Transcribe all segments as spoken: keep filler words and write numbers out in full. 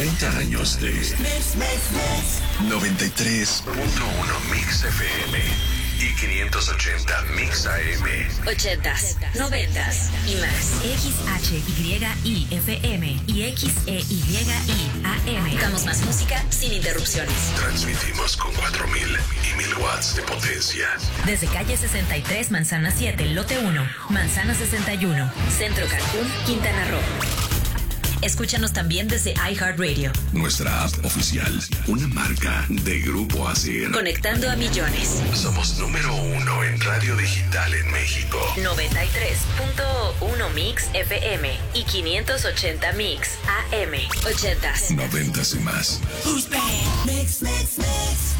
treinta años de noventa y tres punto uno Mix F M y quinientos ochenta Mix A M. ochentas, noventas y más. X H Y I F M y X E Y I A M. Damos más música sin interrupciones. Transmitimos con cuatro mil y mil watts de potencia. Desde calle sesenta y tres, Manzana siete, lote uno, Manzana sesenta y uno. Centro Cancún, Quintana Roo. Escúchanos también desde iHeartRadio. Nuestra app oficial, una marca de Grupo Asir. Conectando a millones. Somos número uno en radio digital en México. noventa y tres punto uno Mix F M y quinientos ochenta Mix A M. ochentas. Noventas y más. Who's bad? Mix, mix, mix.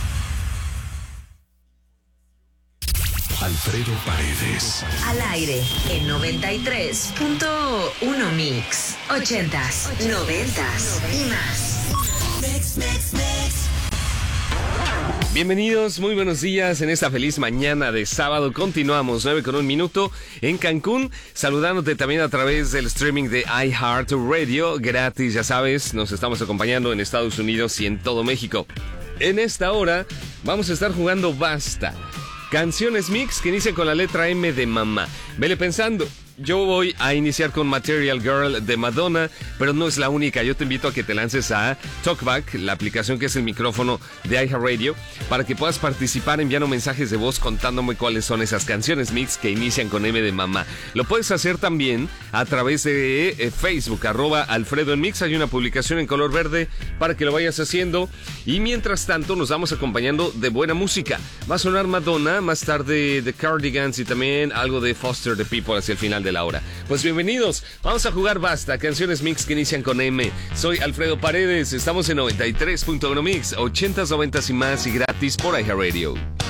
Alfredo Paredes. Al aire en noventa y tres punto uno Mix. ochentas, noventas y más. Mix, mix, mix. Bienvenidos, muy buenos días en esta feliz mañana de sábado. Continuamos, nueve con un minuto en Cancún, saludándote también a través del streaming de iHeartRadio, gratis, ya sabes, nos estamos acompañando en Estados Unidos y en todo México. En esta hora vamos a estar jugando Basta, canciones mix que inician con la letra M de mamá. Vele pensando. Yo voy a iniciar con Material Girl de Madonna, pero no es la única. Yo te invito a que te lances a Talkback, la aplicación que es el micrófono de iHeartRadio, para que puedas participar enviando mensajes de voz contándome cuáles son esas canciones mix que inician con M de mamá. Lo puedes hacer también a través de eh, Facebook, arroba Alfredo en Mix. Hay una publicación en color verde para que lo vayas haciendo. Y mientras tanto nos vamos acompañando de buena música. Va a sonar Madonna, más tarde The Cardigans y también algo de Foster the People hacia el final de la hora. Pues bienvenidos, vamos a jugar Basta, canciones mix que inician con M. Soy Alfredo Paredes, estamos en noventa y tres punto uno Mix, ochentas, noventas y más y gratis por iHeartRadio.